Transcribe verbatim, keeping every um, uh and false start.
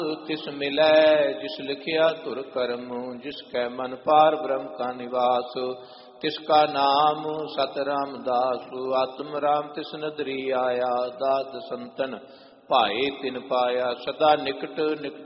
तिस मिलै जिस लिखिया धुर करम, जिसकै मन पार ब्रह्म का निवास। तिसका नाम सत रामदास, आत्म राम तिस नदरी आया। दाद संतन भाए तिन पाया, सदा निकट निकट